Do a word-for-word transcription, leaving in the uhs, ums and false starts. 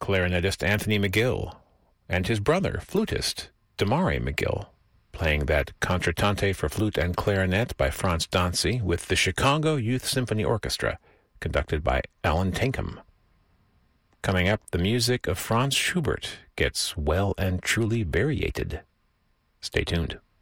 clarinetist Anthony McGill, and his brother, flutist Damari McGill, playing that concertante for flute and clarinet by Franz Dancy with the Chicago Youth Symphony Orchestra, conducted by Alan Tankham. Coming up, the music of Franz Schubert gets well and truly variated. Stay tuned.